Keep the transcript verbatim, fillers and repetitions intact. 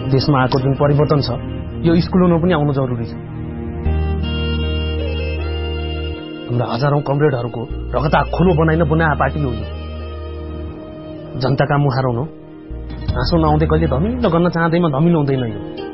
देशमा आएको जुन परिवर्तन छ यो स्कुलमा पनि आउनु जरुरी छ। हाम्रा हजारौं कमरेडहरूको रगता खोलो बनाइन बनाए पार्टी हो यो। जनताका मुहार हुनु आँसु नआउँदै कहिले धमिलो गर्न चाहँदैमा धमिलो हुँदैन यो।